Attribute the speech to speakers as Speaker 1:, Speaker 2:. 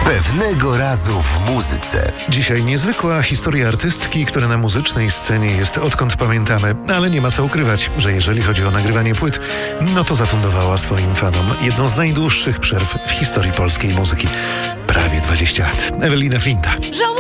Speaker 1: Pewnego razu w muzyce.
Speaker 2: Dzisiaj niezwykła historia artystki, która na muzycznej scenie jest odkąd pamiętamy, ale nie ma co ukrywać, że jeżeli chodzi o nagrywanie płyt, no to zafundowała swoim fanom jedną z najdłuższych przerw w historii polskiej muzyki. Prawie 20 lat. Ewelina Flinta.